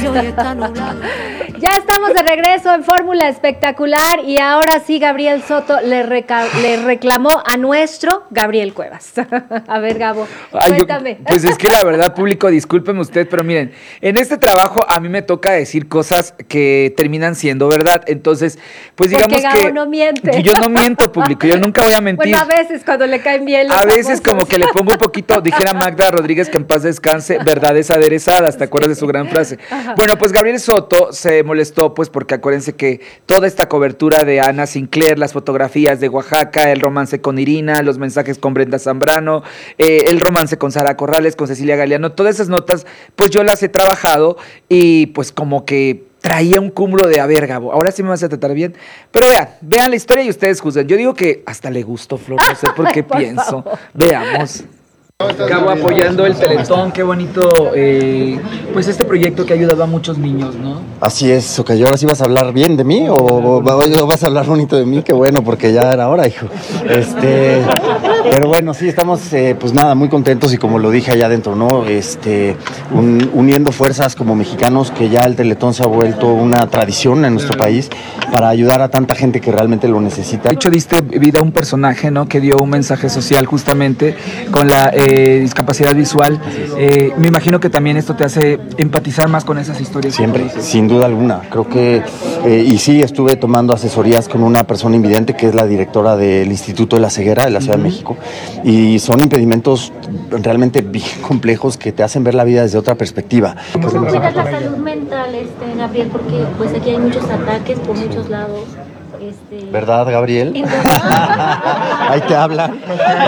Ya estamos de regreso en Fórmula Espectacular y ahora sí Gabriel Soto le reclamó a nuestro Gabriel Cuevas. A ver, Gabo, cuéntame. Pues es que la verdad, público, discúlpeme usted, pero miren, en este trabajo a mí me toca decir cosas que terminan siendo verdad. Entonces, pues digamos porque Gabo no miente. Yo no miento, público, yo nunca voy a mentir. Bueno, a veces cuando le caen bien los veces como que le pongo un poquito, dijera Magda Rodríguez, que en paz descanse, verdades aderezadas, ¿te acuerdas de su gran frase? Ajá. Bueno, pues Gabriel Soto se molestó, pues porque acuérdense que toda esta cobertura de Ana Sinclair, las fotografías de Oaxaca, el romance con Irina, los mensajes con Brenda Zambrano, el romance con Sara Corrales, con Cecilia Galeano, todas esas notas, pues yo las he trabajado y pues como que traía un cúmulo de, a ver, Gabo, ahora sí me vas a tratar bien. Pero vean la historia y ustedes juzgan. Yo digo que hasta le gustó, Flor, no sé por qué pienso. Favor. Veamos. Gabo apoyando el Teletón, qué bonito, pues este proyecto que ha ayudado a muchos niños, ¿no? Así es, Socayo. ¿Ahora sí vas a hablar bien de mí o vas a hablar bonito de mí? Qué bueno, porque ya era hora, hijo. Pero bueno, sí, estamos pues nada, muy contentos y como lo dije allá adentro, ¿no? Uniendo fuerzas como mexicanos, que ya el Teletón se ha vuelto una tradición en nuestro país para ayudar a tanta gente que realmente lo necesita. De hecho, diste vida a un personaje, ¿no? Que dio un mensaje social justamente con la discapacidad visual. Me imagino que también esto te hace empatizar más con esas historias. Siempre, sin duda alguna. Creo que, y sí, estuve tomando asesorías con una persona invidente que es la directora del Instituto de la Ceguera de la Ciudad de México, y son impedimentos realmente bien complejos que te hacen ver la vida desde otra perspectiva. ¿Cómo cuidas la salud mental, Gabriel? Porque pues aquí hay muchos ataques por muchos lados. ¿Verdad, Gabriel? Ahí te hablan.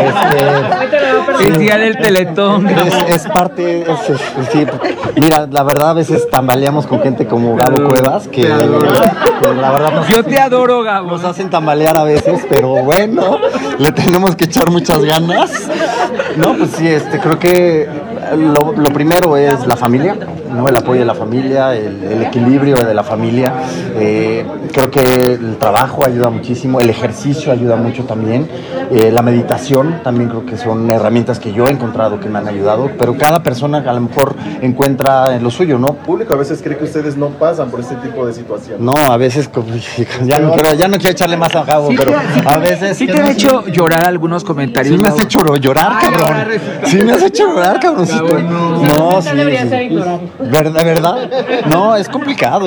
El día del Teletón. Es parte, sí. Mira, la verdad a veces tambaleamos con gente como Gabo Cuevas, que la verdad yo te adoro, Gabo. Nos hacen tambalear a veces, pero bueno, le tenemos que echar muchas ganas. No, pues sí, creo que lo primero es la familia, ¿no? El apoyo de la familia, el equilibrio de la familia. Creo que el trabajo ayuda muchísimo, el ejercicio ayuda mucho también, la meditación también creo que son herramientas que yo he encontrado que me han ayudado, pero cada persona a lo mejor encuentra lo suyo, ¿no? El público a veces cree que ustedes no pasan por este tipo de situaciones. No, a veces ya no quiero echarle más a Gabo, pero a veces... ¿Sí te han hecho llorar algunos comentarios? Sí me has hecho llorar, cabrón. Sí me has hecho llorar, cabroncito. No, sí. Debería ser ignorado. ¿Verdad? No, es complicado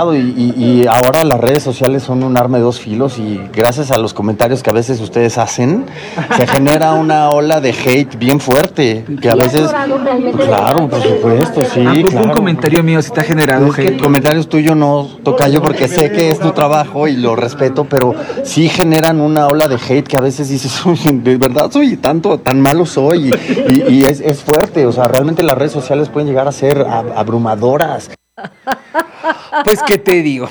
y ahora las redes sociales son un arma de dos filos y gracias a los comentarios que a veces ustedes hacen, se genera una ola de hate bien fuerte, que a veces... Claro, por supuesto, sí, claro. Un comentario mío sí te ha generado hate. Comentarios tuyos no, Tocayo, porque sé que es tu trabajo y lo respeto, pero sí generan una ola de hate que a veces dices, de verdad soy tan malo soy y es fuerte, o sea, realmente las redes sociales pueden llegar a ser abrumadoras. Pues, ¿qué te digo,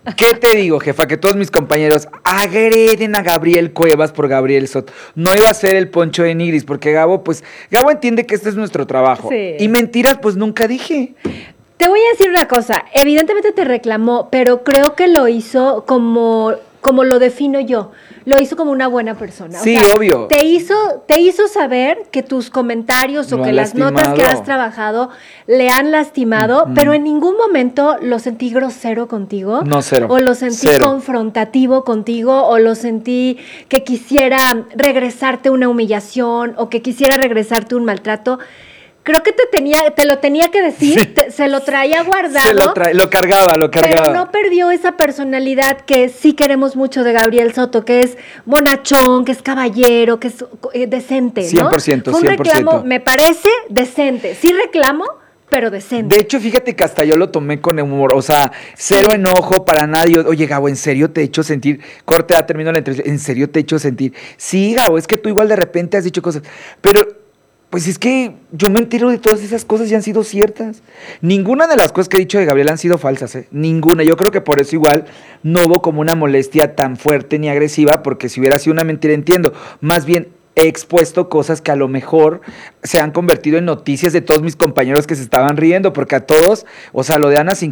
jefa? Que todos mis compañeros agreden a Gabriel Cuevas por Gabriel Soto. No iba a ser el Poncho de Nigris, porque Gabo entiende que este es nuestro trabajo. Sí. Y mentiras, pues nunca dije. Te voy a decir una cosa, evidentemente te reclamó, pero creo que lo hizo como lo defino yo. Lo hizo como una buena persona. Sí, o sea, obvio. Te hizo saber que tus comentarios o que las notas que has trabajado le han lastimado, pero en ningún momento lo sentí grosero contigo. No, cero. O lo sentí confrontativo contigo, o lo sentí que quisiera regresarte una humillación, o que quisiera regresarte un maltrato. Creo que te lo tenía que decir, sí. Se lo traía guardado. Lo cargaba. Pero no perdió esa personalidad que sí queremos mucho de Gabriel Soto, que es bonachón, que es caballero, que es decente, ¿no? 100%, Fue un reclamo, me parece, decente. Sí reclamo, pero decente. De hecho, fíjate que hasta yo lo tomé con humor, o sea, cero enojo para nadie. Oye, Gabo, ¿en serio te he hecho sentir? Corte, terminó la entrevista. ¿En serio te he hecho sentir? Sí, Gabo, es que tú igual de repente has dicho cosas, pero... Pues es que yo me entero de todas esas cosas y han sido ciertas. Ninguna de las cosas que he dicho de Gabriel han sido falsas, ninguna. Yo creo que por eso igual no hubo como una molestia tan fuerte ni agresiva, porque si hubiera sido una mentira entiendo. Más bien he expuesto cosas que a lo mejor se han convertido en noticias de todos mis compañeros que se estaban riendo, porque a todos, o sea, lo de Ana Sinclair